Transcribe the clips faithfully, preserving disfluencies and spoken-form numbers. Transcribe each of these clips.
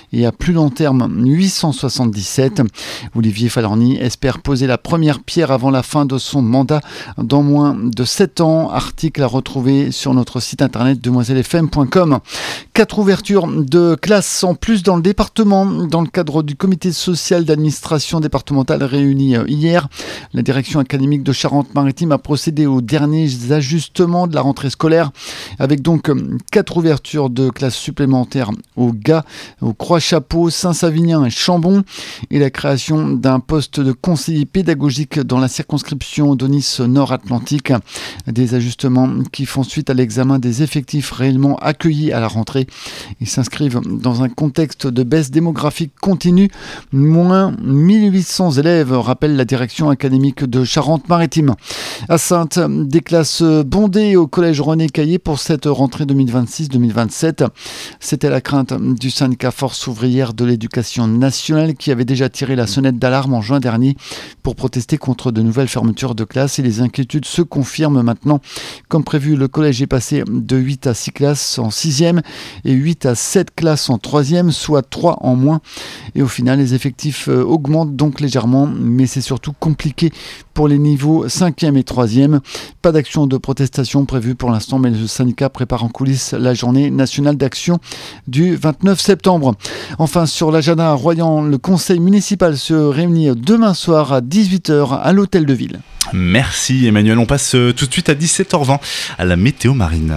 et à plus long terme huit cent soixante-dix-sept. Olivier Falorni espère poser la première pierre avant la fin de son mandat dans moins de sept ans. Article à retrouver sur notre site internet demoiselle f m point com. Quatre ouvertures de classes en plus dans le département dans le cadre du comité social d'administration départementale réuni hier. La direction académique de Charente-Maritime a procédé aux derniers ajustements de la rentrée scolaire avec donc quatre ouvertures de classes supplémentaires au Gap, au Croix-Chapeau, Saint-Savinien et Chambon et la création d'un poste de conseiller pédagogique dans la circonscription d'Aunis Nord-Atlantique. Des ajustements qui font suite à l'examen des effectifs réellement accueillis à la rentrée. Ils s'inscrivent dans un contexte de baisse démographique continue. Moins mille huit cents élèves, rappelle la direction académique de Charente-Maritime. À Saintes, des classes bondées au collège René Caillé pour cette rentrée deux mille vingt-six deux mille vingt-sept. C'était la crainte du syndicat Force ouvrière de l'éducation nationale qui avait déjà tiré la sonnette d'alarme en juin dernier pour protester contre de nouvelles fermetures de classes et les inquiétudes se confirment maintenant. Comme prévu, le collège est passé de huit à six classes en sixième et huit à sept classes en troisième, soit trois en moins. Et au final, les effectifs augmentent donc légèrement, mais c'est surtout compliqué pour les niveaux cinquième et troisième. Pas d'action de protestation prévue pour l'instant, mais le syndicat prépare en coulisses la journée nationale d'action du vingt-neuf septembre. Enfin, sur l'agenda à Royan, le conseil municipal se réunit demain soir à dix-huit heures à l'hôtel de ville. Merci Emmanuel, on passe tout de suite à dix-sept heures vingt à la météo marine.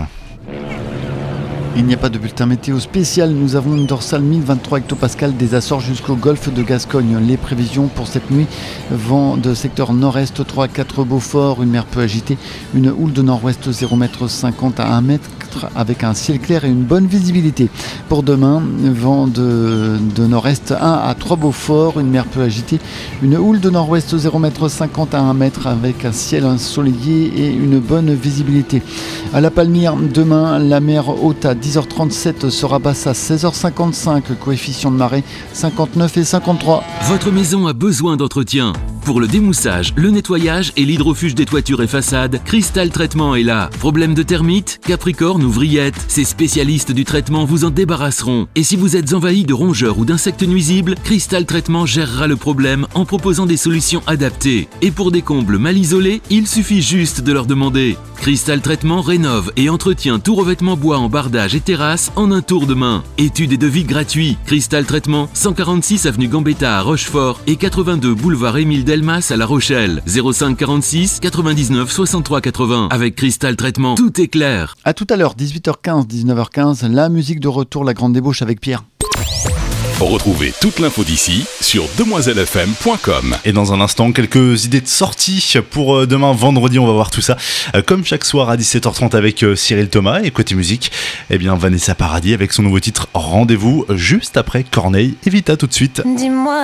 Il n'y a pas de bulletin météo spécial. Nous avons une dorsale mille vingt-trois hectopascales des Açores jusqu'au golfe de Gascogne. Les prévisions pour cette nuit: vent de secteur nord-est trois à quatre Beaufort, une mer peu agitée, une houle de nord-ouest zéro virgule cinquante à un mètre avec un ciel clair et une bonne visibilité. Pour demain, vent de, de nord-est un à trois Beaufort, une mer peu agitée, une houle de nord-ouest zéro virgule cinquante à un mètre avec un ciel ensoleillé et une bonne visibilité. À la Palmyre, demain, la mer haute à dix heures trente-sept sera basse à seize heures cinquante-cinq, coefficient de marée cinquante-neuf et cinquante-trois. Votre maison a besoin d'entretien. Pour le démoussage, le nettoyage et l'hydrofuge des toitures et façades, Cristal Traitement est là. Problème de termites, capricorne ou vrillettes, ces spécialistes du traitement vous en débarrasseront. Et si vous êtes envahi de rongeurs ou d'insectes nuisibles, Cristal Traitement gérera le problème en proposant des solutions adaptées. Et pour des combles mal isolés, il suffit juste de leur demander. Cristal Traitement rénove et entretient tout revêtement bois en bardage et terrasse en un tour de main. Études et devis gratuits. Cristal Traitement, cent quarante-six avenue Gambetta à Rochefort et quatre-vingt-deux boulevard Émile Delmas à La Rochelle. zéro cinq quarante-six quatre-vingt-dix-neuf soixante-trois quatre-vingts. Avec Cristal Traitement, tout est clair. À tout à l'heure, dix-huit heures quinze, dix-neuf heures quinze, la musique de retour, la grande débauche avec Pierre. Retrouvez toute l'info d'ici sur demoiselle f m point com. Et dans un instant, quelques idées de sortie pour demain vendredi, on va voir tout ça. Comme chaque soir à dix-sept heures trente avec Cyril Thomas. Et côté musique, eh bien Vanessa Paradis avec son nouveau titre Rendez-vous, juste après Corneille et Vita tout de suite. Dis-moi.